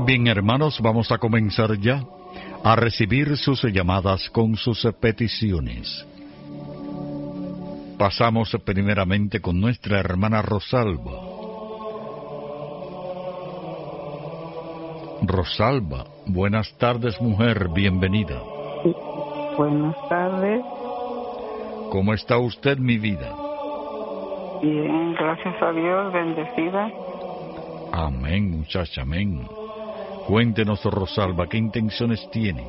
Bien, hermanos, vamos a comenzar ya a recibir sus llamadas con sus peticiones. Pasamos primeramente con nuestra hermana Rosalba. Rosalba, buenas tardes, mujer, bienvenida. Sí, buenas tardes. ¿Cómo está usted, mi vida? Bien, gracias a Dios, bendecida. Amén, muchacha, amén. Cuéntenos, Rosalba, ¿qué intenciones tiene?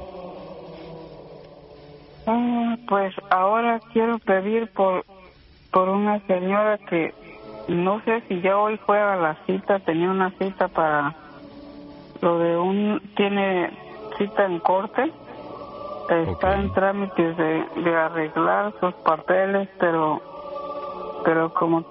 Pues ahora quiero pedir por una señora que no sé si ya hoy fue a la cita, tenía una cita para lo de tiene cita en corte, está en trámites de arreglar sus papeles, pero como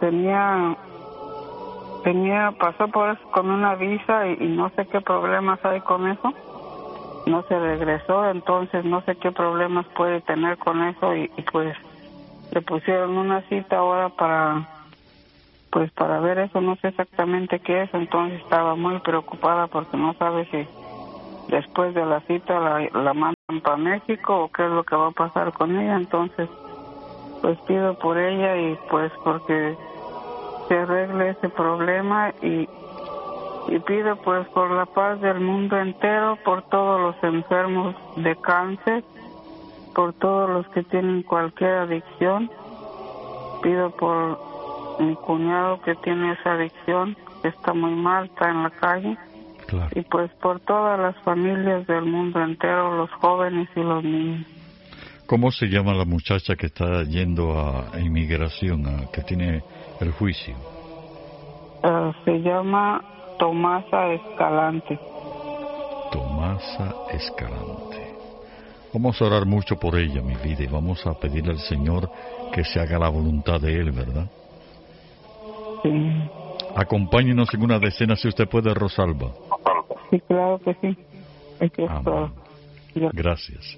pasó por eso con una visa y no sé qué problemas hay con eso, no se regresó, entonces no sé qué problemas puede tener con eso y pues le pusieron una cita ahora para ver eso, no sé exactamente qué es, entonces estaba muy preocupada porque no sabe si después de la cita la mandan para México o qué es lo que va a pasar con ella, entonces pues pido por ella y pues porque se arregle ese problema y pido pues por la paz del mundo entero, por todos los enfermos de cáncer, por todos los que tienen cualquier adicción, pido por mi cuñado que tiene esa adicción, que está muy mal, está en la calle, claro. Y pues por todas las familias del mundo entero, los jóvenes y los niños. ¿Cómo se llama la muchacha que está yendo a inmigración, que tiene el juicio? Se llama Tomasa Escalante. Tomasa Escalante. Vamos a orar mucho por ella, mi vida, y vamos a pedirle al Señor que se haga la voluntad de Él, ¿verdad? Sí. Acompáñenos en una decena si usted puede, Rosalba. Sí, claro que sí. Aquí es todo. Gracias.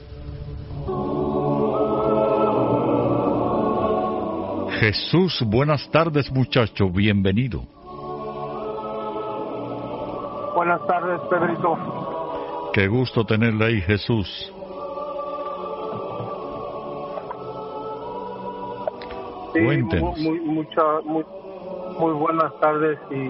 Jesús, buenas tardes, muchacho, bienvenido. Buenas tardes, Pedrito. Qué gusto tenerle ahí, Jesús. Sí, cuéntenos. Muy buenas tardes y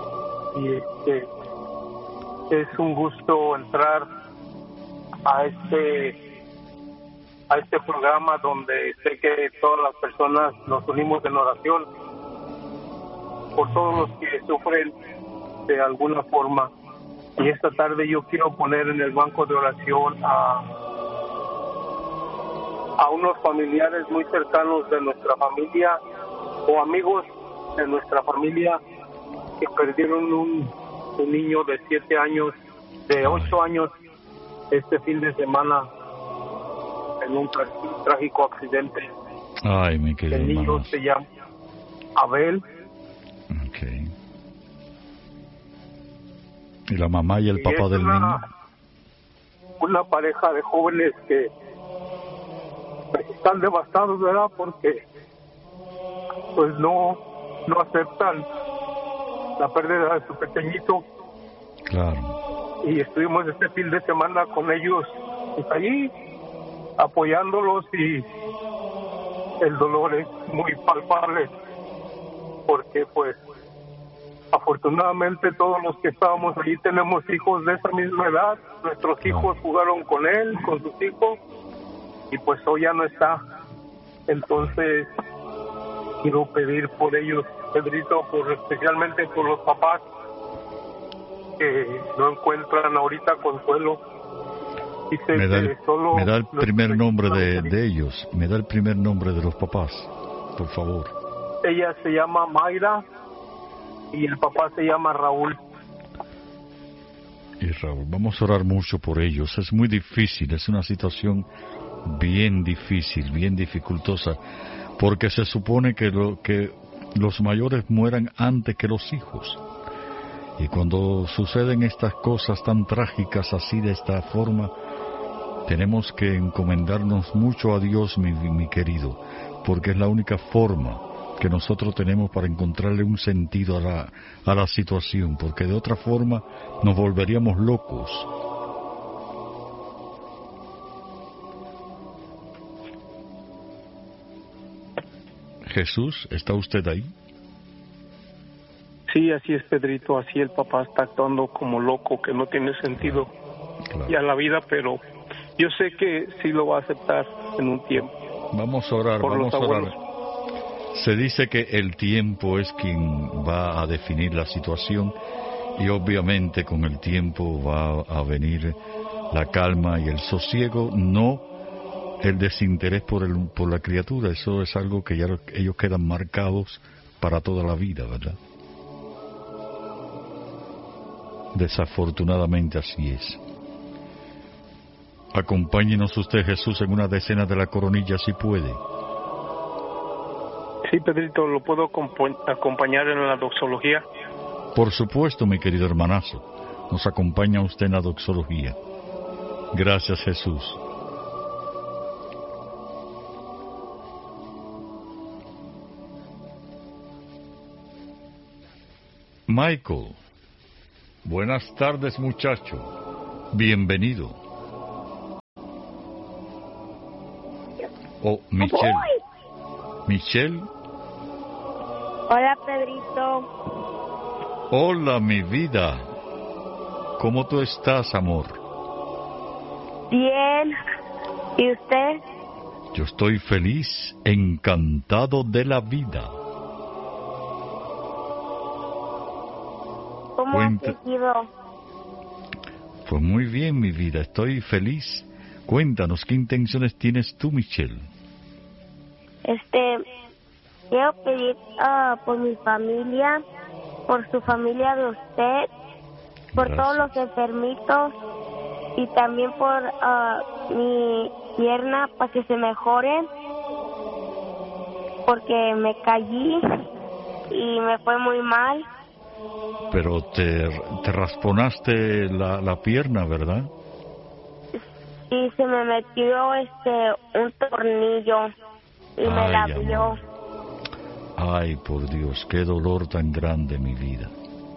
es un gusto entrar a este programa donde sé que todas las personas nos unimos en oración por todos los que sufren de alguna forma. Y esta tarde yo quiero poner en el banco de oración a unos familiares muy cercanos de nuestra familia o amigos de nuestra familia que perdieron un niño de 7 años, de 8 años este fin de semana en un trágico accidente. Ay, mi querido el niño hermano. Se llama Abel. Okay. ¿Y la mamá y el papá del niño? Una pareja de jóvenes que están devastados, ¿verdad? Porque pues no aceptan la pérdida de su pequeñito. Claro. Y estuvimos este fin de semana con ellos pues, allí apoyándolos y el dolor es muy palpable porque pues afortunadamente todos los que estábamos allí tenemos hijos de esa misma edad. Nuestros hijos jugaron con él, con sus hijos, y pues hoy ya no está. Entonces quiero pedir por ellos, Pedrito, especialmente por los papás que no encuentran ahorita consuelo. Me da el primer nombre de ellos, me da el primer nombre de los papás, por favor. Ella se llama Mayra y el papá se llama Raúl. Y Raúl, vamos a orar mucho por ellos. Es muy difícil, es una situación bien difícil, bien dificultosa, porque se supone que los mayores mueran antes que los hijos. Y cuando suceden estas cosas tan trágicas así de esta forma, tenemos que encomendarnos mucho a Dios, mi querido, porque es la única forma que nosotros tenemos para encontrarle un sentido a la situación, porque de otra forma nos volveríamos locos. Jesús, ¿está usted ahí? Sí, así es, Pedrito, así el papá está actuando como loco, que no tiene sentido ya la vida, pero yo sé que sí lo va a aceptar en un tiempo. Vamos a orar, vamos a orar. Se dice que el tiempo es quien va a definir la situación y obviamente con el tiempo va a venir la calma y el sosiego, no el desinterés por la criatura. Eso es algo que ya ellos quedan marcados para toda la vida, ¿verdad? Desafortunadamente así es. Acompáñenos usted, Jesús, en una decena de la coronilla, si puede. Sí, Pedrito, ¿lo puedo acompañar en la doxología? Por supuesto, mi querido hermanazo. Nos acompaña usted en la doxología. Gracias, Jesús. Michael. Buenas tardes, muchacho. Bienvenido. Oh, Michelle. Michelle. Hola, Pedrito. Hola, mi vida. ¿Cómo tú estás, amor? Bien. ¿Y usted? Yo estoy feliz, encantado de la vida. ¿Cómo has sentido? Pues muy bien, mi vida, estoy feliz. Cuéntanos, ¿qué intenciones tienes tú, Michelle? Quiero pedir por mi familia, por su familia de usted, por Gracias. todos los enfermitos y también por mi pierna para que se mejore, porque me caí y me fue muy mal. Pero te rasponaste la pierna, ¿verdad? Y se me metió un tornillo y me la abrió. Amor. Ay, por Dios, qué dolor tan grande, mi vida.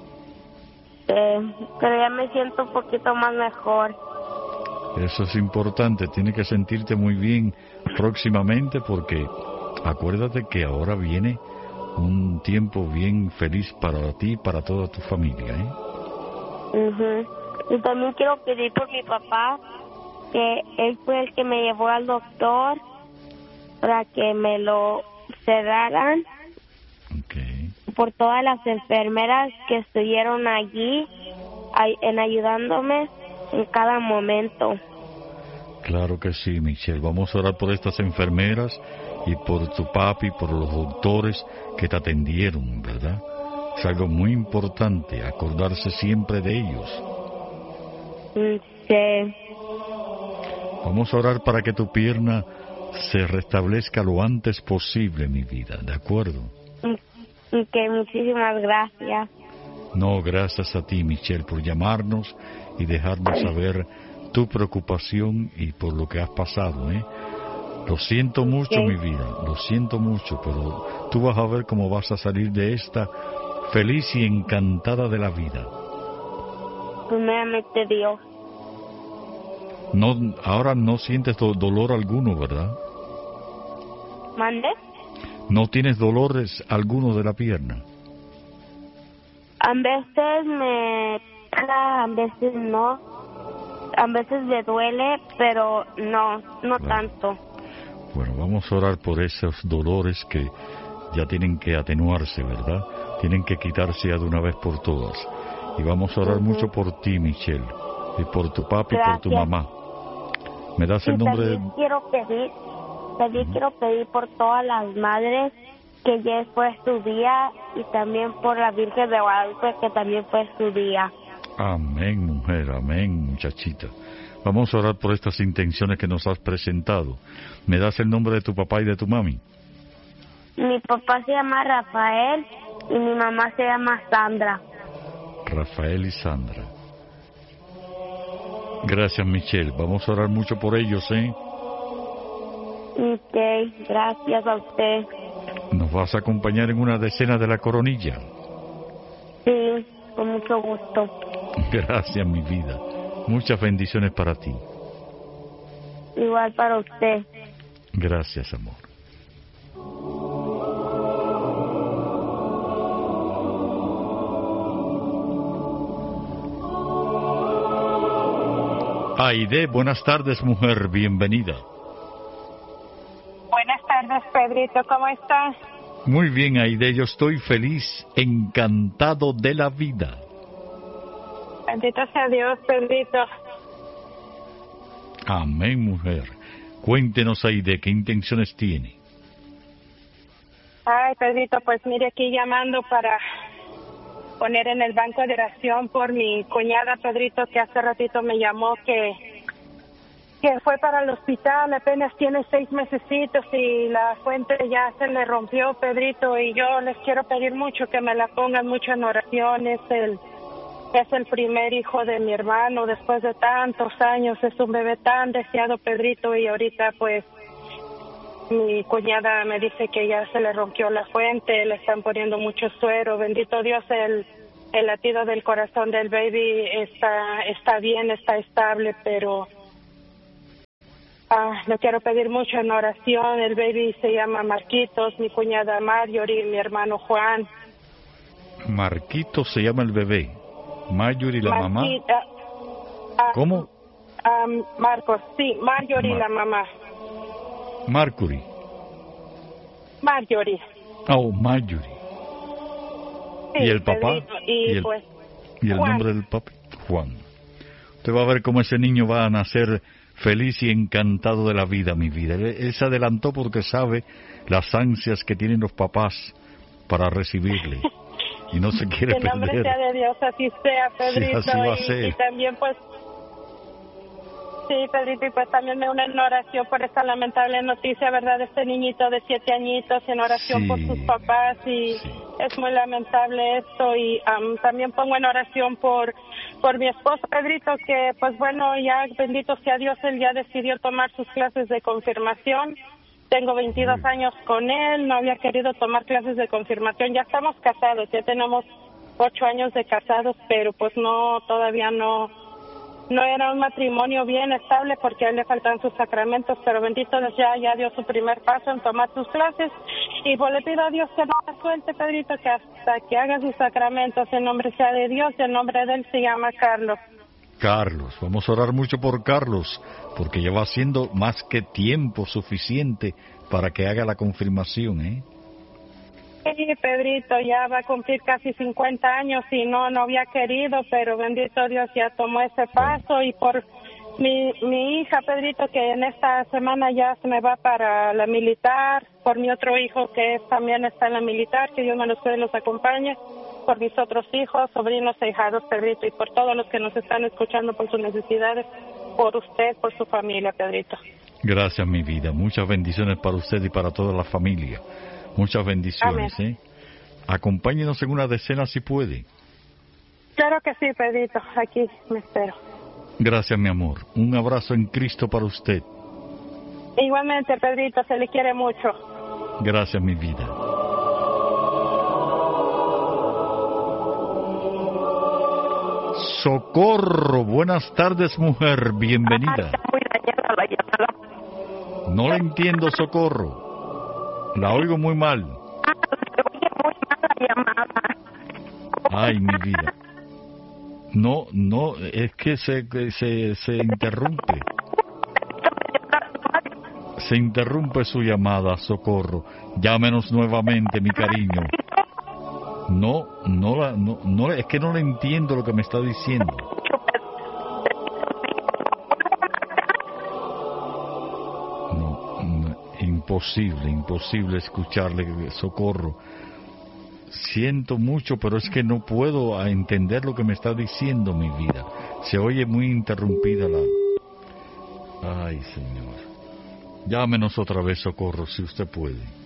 Pero ya me siento un poquito más mejor. Eso es importante, tienes que sentirte muy bien próximamente porque acuérdate que ahora viene un tiempo bien feliz para ti y para toda tu familia, ¿eh? Y también quiero pedir por mi papá, que él fue el que me llevó al doctor para que me lo cerraran. Okay. Por todas las enfermeras que estuvieron allí ayudándome en cada momento. Claro que sí, Michelle. Vamos a orar por estas enfermeras y por tu papi, por los doctores que te atendieron, ¿verdad? Es algo muy importante, acordarse siempre de ellos. Sí. Vamos a orar para que tu pierna se restablezca lo antes posible, mi vida, ¿de acuerdo? Que muchísimas gracias. No, gracias a ti, Michelle, por llamarnos y dejarnos saber tu preocupación y por lo que has pasado, ¿eh? Lo siento mucho, mi vida, lo siento mucho, pero tú vas a ver cómo vas a salir de esta feliz y encantada de la vida. Primeramente Dios. No, ahora no sientes dolor alguno, ¿verdad? ¿Mande? No tienes dolores alguno de la pierna. A veces a veces no. A veces me duele, pero no tanto. Bueno, vamos a orar por esos dolores que ya tienen que atenuarse, ¿verdad? Tienen que quitarse ya de una vez por todas. Y vamos a orar mucho por ti, Michelle, y por tu papi y por tu mamá. ¿Me das el nombre de...? Quiero pedir por todas las madres que ya fue su día y también por la Virgen de Guadalupe que también fue su día. Amén, mujer, amén, muchachita. Vamos a orar por estas intenciones que nos has presentado. ¿Me das el nombre de tu papá y de tu mami? Mi papá se llama Rafael y mi mamá se llama Sandra. Rafael y Sandra. Gracias, Michelle. Vamos a orar mucho por ellos, ¿eh? Ok, gracias a usted. Nos ¿Nos vas a acompañar en una decena de la coronilla? Sí, con mucho gusto. Gracias, mi vida. Muchas bendiciones para ti. Igual para usted. Gracias, amor. Aide, buenas tardes, mujer, bienvenida. Buenas tardes, Pedrito, ¿cómo estás? Muy bien, Aide, yo estoy feliz, encantado de la vida. Bendito sea Dios, Pedrito. Amén, mujer. Cuéntenos, Aide, ¿qué intenciones tiene? Ay, Pedrito, pues mire, aquí llamando para poner en el banco de oración por mi cuñada, Pedrito, que hace ratito me llamó que fue para el hospital, apenas tiene 6 mesecitos y la fuente ya se le rompió, Pedrito, y yo les quiero pedir mucho que me la pongan mucho en oración. Es el primer hijo de mi hermano después de tantos años, es un bebé tan deseado, Pedrito, y ahorita pues mi cuñada me dice que ya se le rompió la fuente, le están poniendo mucho suero. Bendito Dios, el latido del corazón del baby está bien, está estable, pero le quiero pedir mucho en oración. El baby se llama Marquitos, mi cuñada Marjorie, mi hermano Juan. Marquitos se llama el bebé. Marjorie, la mamá. ¿Cómo? Marcos, sí, Marjorie, la mamá. Marjorie. Oh, Marjorie. Sí, ¿Y el papá? Y el Juan. nombre del papá? Juan. Usted va a ver cómo ese niño va a nacer feliz y encantado de la vida, mi vida. Él se adelantó porque sabe las ansias que tienen los papás para recibirle. Y no se quiere perder. Que el nombre sea de Dios, así sea, Pedrito. Sí, así va a ser. Y también pues... Sí, Pedrito, y pues también me uno en oración por esta lamentable noticia, ¿verdad? De este niñito de 7 añitos, en oración por sus papás, y es muy lamentable esto. Y también pongo en oración por mi esposo, Pedrito, que pues bueno, ya bendito sea Dios, él ya decidió tomar sus clases de confirmación. Tengo 22 años con él, no había querido tomar clases de confirmación. Ya estamos casados, ya tenemos 8 años de casados, pero pues no, todavía no era un matrimonio bien estable porque a él le faltan sus sacramentos, pero bendito Dios, ya dio su primer paso en tomar sus clases. Y pues le pido a Dios que no la suelte, Pedrito, que hasta que haga sus sacramentos, el nombre sea de Dios, y el nombre de él se llama Carlos. Carlos, vamos a orar mucho por Carlos, porque ya va siendo más que tiempo suficiente para que haga la confirmación, ¿eh? Sí, Pedrito, ya va a cumplir casi 50 años y no había querido, pero bendito Dios ya tomó ese paso. Y por mi hija, Pedrito, que en esta semana ya se me va para la militar, por mi otro hijo que también está en la militar, que Dios me los cuide y los acompañe, por mis otros hijos, sobrinos e hijados, Pedrito, y por todos los que nos están escuchando, por sus necesidades, por usted, por su familia, Pedrito. Gracias, mi vida. Muchas bendiciones para usted y para toda la familia. Muchas bendiciones, Amén. Acompáñenos en una decena si puede. Claro que sí, Pedrito. Aquí me espero. Gracias, mi amor. Un abrazo en Cristo para usted. Igualmente, Pedrito, se le quiere mucho. Gracias, mi vida. Socorro, buenas tardes, mujer, bienvenida. Está muy dañada la llamada. No la entiendo, Socorro. La oigo muy mal. Se oye muy mal la llamada. Ay, mi vida. No, es que se interrumpe. Se interrumpe su llamada, Socorro. Llámenos nuevamente, mi cariño. No, es que no le entiendo lo que me está diciendo. Imposible escucharle, Socorro. Siento mucho, pero es que no puedo entender lo que me está diciendo, mi vida. Se oye muy interrumpida la... Ay, Señor. Llámenos otra vez, Socorro, si usted puede.